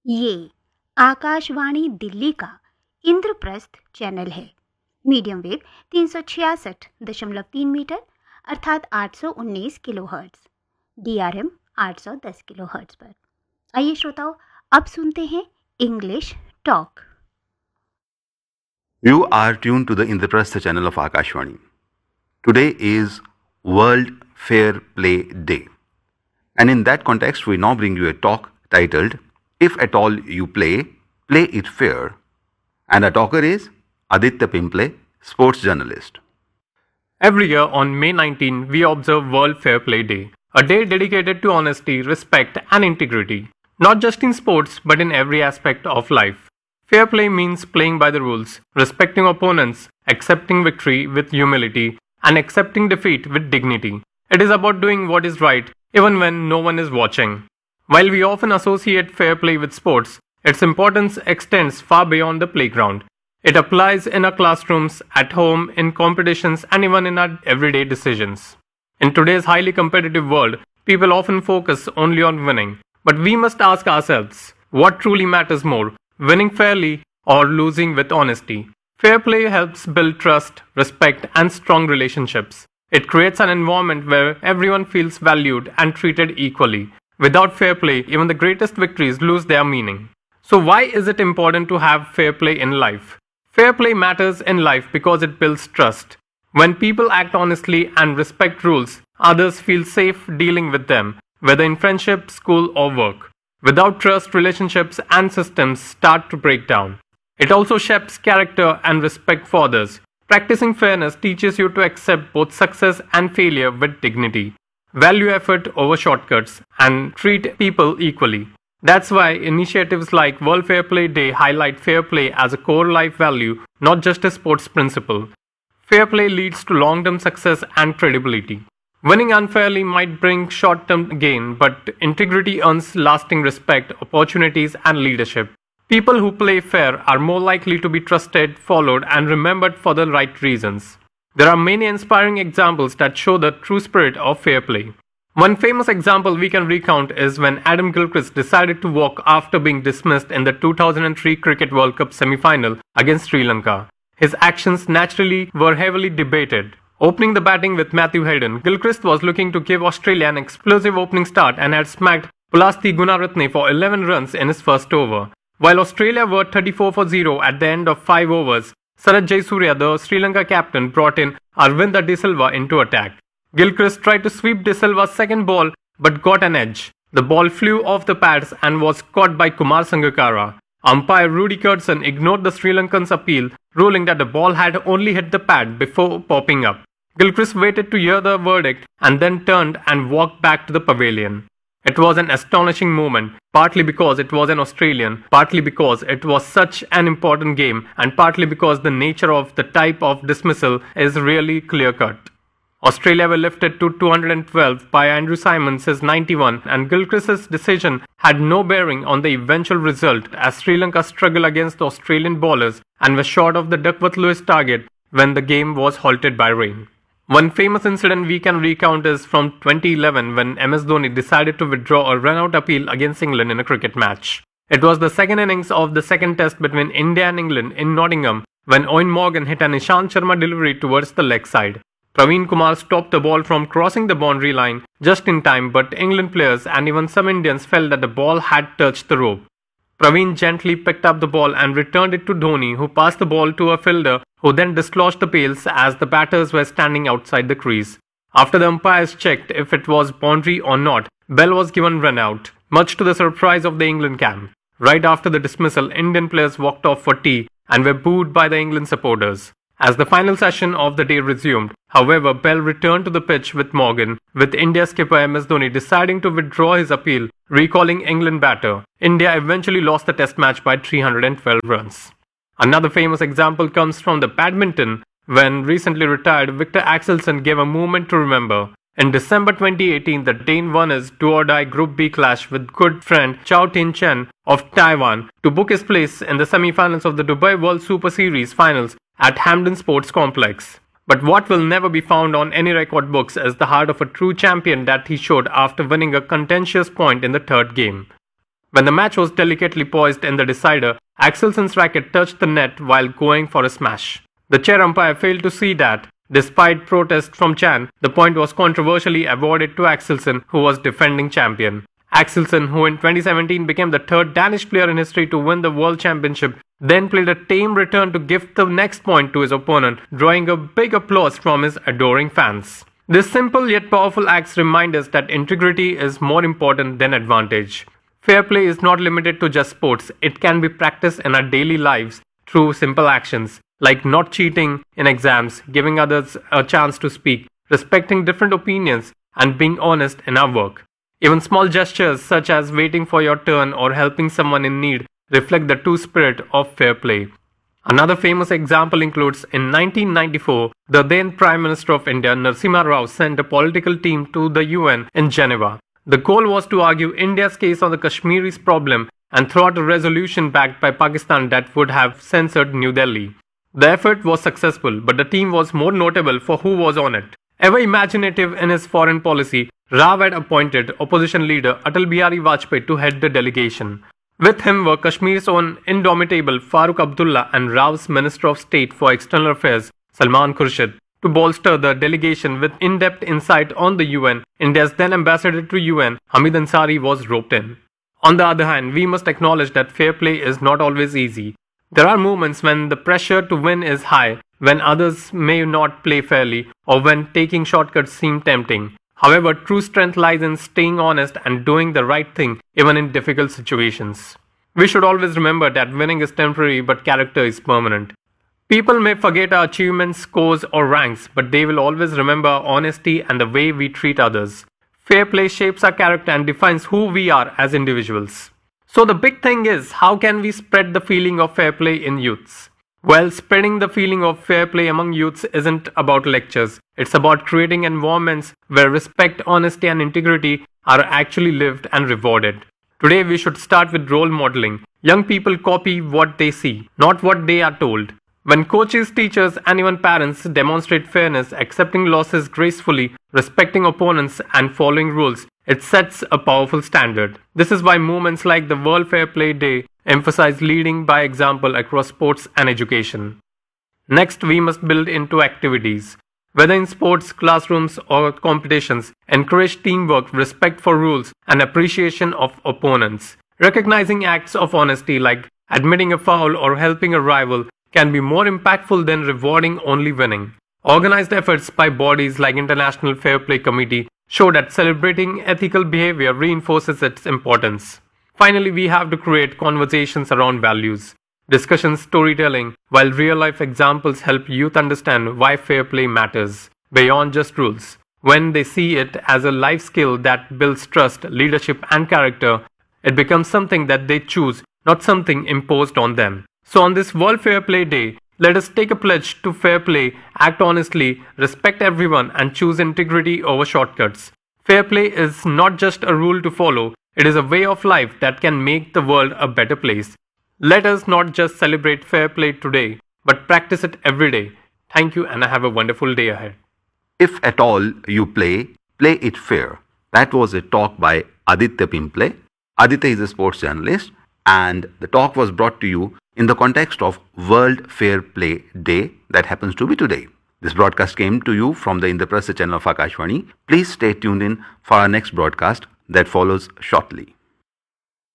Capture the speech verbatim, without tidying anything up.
ये आकाशवाणी दिल्ली का इंद्रप्रस्थ चैनल है। मीडियम वेव तीन सौ छियासठ दशमलव तीन मीटर अर्थात आठ सौ उन्नीस kilo hertz, D R M आठ सौ दस किलो हर्ट्ज पर। आइए श्रोताओं, अब सुनते हैं English talk. You are tuned to the Indraprastha channel of Akashvani. Today is World Fair Play Day. And in that context, we now bring you a talk titled, If at all you play, play it fair. And our talker is Aditya Pimple, sports journalist. Every year on May nineteenth, we observe World Fair Play Day, a day dedicated to honesty, respect, and integrity, not just in sports but in every aspect of life. Fair play means playing by the rules, respecting opponents, accepting victory with humility, and accepting defeat with dignity. It is about doing what is right, even when no one is watching. While we often associate fair play with sports, its importance extends far beyond the playground. It applies in our classrooms, at home, in competitions, and even in our everyday decisions. In today's highly competitive world, people often focus only on winning. But we must ask ourselves, what truly matters more, winning fairly or losing with honesty? Fair play helps build trust, respect, and strong relationships. It creates an environment where everyone feels valued and treated equally. Without fair play, even the greatest victories lose their meaning. So why is it important to have fair play in life? Fair play matters in life because it builds trust. When people act honestly and respect rules, others feel safe dealing with them, whether in friendship, school, or work. Without trust, relationships and systems start to break down. It also shapes character and respect for others. Practicing fairness teaches you to accept both success and failure with dignity, value effort over shortcuts, and treat people equally. That's why initiatives like World Fair Play Day highlight fair play as a core life value, not just a sports principle. Fair play leads to long-term success and credibility. Winning unfairly might bring short-term gain, but integrity earns lasting respect, opportunities, and leadership. People who play fair are more likely to be trusted, followed, and remembered for the right reasons. There are many inspiring examples that show the true spirit of fair play. One famous example we can recount is when Adam Gilchrist decided to walk after being dismissed in the two thousand three Cricket World Cup semi-final against Sri Lanka. His actions naturally were heavily debated. Opening the batting with Matthew Hayden, Gilchrist was looking to give Australia an explosive opening start and had smacked Pulasthi Gunaratne for eleven runs in his first over. While Australia were thirty-four for zero at the end of five overs, Sarath Jayasuriya, the Sri Lanka captain, brought in Arvinda De Silva into attack. Gilchrist tried to sweep De Silva's second ball but got an edge. The ball flew off the pads and was caught by Kumar Sangakkara. Umpire Rudy Kurtzen ignored the Sri Lankan's appeal, ruling that the ball had only hit the pad before popping up. Gilchrist waited to hear the verdict and then turned and walked back to the pavilion. It was an astonishing moment, partly because it was an Australian, partly because it was such an important game, and partly because the nature of the type of dismissal is really clear-cut. Australia were lifted to two hundred twelve by Andrew Symonds' ninety-one, and Gilchrist's decision had no bearing on the eventual result as Sri Lanka struggled against the Australian bowlers and was short of the Duckworth Lewis target when the game was halted by rain. One famous incident we can recount is from twenty eleven when M S Dhoni decided to withdraw a run-out appeal against England in a cricket match. It was the second innings of the second test between India and England in Nottingham when Eoin Morgan hit an Ishant Sharma delivery towards the leg side. Praveen Kumar stopped the ball from crossing the boundary line just in time, but England players and even some Indians felt that the ball had touched the rope. Praveen gently picked up the ball and returned it to Dhoni, who passed the ball to a fielder who then dislodged the pails as the batters were standing outside the crease. After the umpires checked if it was boundary or not, bell was given run out, much to the surprise of the England camp. Right after the dismissal, Indian players walked off for tea and were booed by the England supporters. As the final session of the day resumed, however, Bell returned to the pitch with Morgan, with India skipper M S Dhoni deciding to withdraw his appeal, recalling England batter. India eventually lost the test match by three hundred twelve runs. Another famous example comes from the badminton, when recently retired Victor Axelsen gave a moment to remember. In December twenty eighteen, the Dane won his do-or-die Group B clash with good friend Chao Tin Chen of Taiwan to book his place in the semi-finals of the Dubai World Super Series finals at Hampden Sports Complex. But what will never be found on any record books is the heart of a true champion that he showed after winning a contentious point in the third game. When the match was delicately poised in the decider, Axelson's racket touched the net while going for a smash. The chair umpire failed to see that. Despite protest from Chan, the point was controversially awarded to Axelson, who was defending champion. Axelson, who in twenty seventeen became the third Danish player in history to win the World Championship, then played a tame return to give the next point to his opponent, drawing a big applause from his adoring fans. This simple yet powerful act reminds us that integrity is more important than advantage. Fair play is not limited to just sports. It can be practiced in our daily lives through simple actions, like not cheating in exams, giving others a chance to speak, respecting different opinions, and being honest in our work. Even small gestures such as waiting for your turn or helping someone in need reflect the true spirit of fair play. Another famous example includes in nineteen ninety-four, the then Prime Minister of India, Narasimha Rao, sent a political team to the U N in Geneva. The goal was to argue India's case on the Kashmiris problem and throw out a resolution backed by Pakistan that would have censored New Delhi. The effort was successful, but the team was more notable for who was on it. Ever imaginative in his foreign policy, Rao had appointed opposition leader Atal Bihari Vajpayee to head the delegation. With him were Kashmir's own indomitable Farooq Abdullah and Rao's Minister of State for External Affairs, Salman Khurshid. To bolster the delegation with in-depth insight on the U N, India's then ambassador to U N, Hamid Ansari, was roped in. On the other hand, we must acknowledge that fair play is not always easy. There are moments when the pressure to win is high, when others may not play fairly, or when taking shortcuts seem tempting. However, true strength lies in staying honest and doing the right thing even in difficult situations. We should always remember that winning is temporary but character is permanent. People may forget our achievements, scores, or ranks, but they will always remember our honesty and the way we treat others. Fair play shapes our character and defines who we are as individuals. So the big thing is, how can we spread the feeling of fair play in youths? Well, spreading the feeling of fair play among youths isn't about lectures. It's about creating environments where respect, honesty, and integrity are actually lived and rewarded. Today, we should start with role modeling. Young people copy what they see, not what they are told. When coaches, teachers, and even parents demonstrate fairness, accepting losses gracefully, respecting opponents, and following rules, it sets a powerful standard. This is why movements like the World Fair Play Day emphasize leading by example across sports and education. Next, we must build into activities. Whether in sports, classrooms, or competitions, encourage teamwork, respect for rules, and appreciation of opponents. Recognizing acts of honesty like admitting a foul or helping a rival can be more impactful than rewarding only winning. Organized efforts by bodies like International Fair Play Committee show that celebrating ethical behavior reinforces its importance. Finally, we have to create conversations around values. Discussion storytelling, while real-life examples help youth understand why fair play matters, beyond just rules. When they see it as a life skill that builds trust, leadership, and character, it becomes something that they choose, not something imposed on them. So on this World Fair Play Day, let us take a pledge to fair play, act honestly, respect everyone, and choose integrity over shortcuts. Fair play is not just a rule to follow, it is a way of life that can make the world a better place. Let us not just celebrate fair play today, but practice it every day. Thank you, and have a wonderful day ahead. If at all you play, play it fair. That was a talk by Aditya Pimple. Aditya is a sports journalist, and the talk was brought to you in the context of World Fair Play Day that happens to be today. This broadcast came to you from the Indraprastha channel of Akashvani. Please stay tuned in for our next broadcast that follows shortly.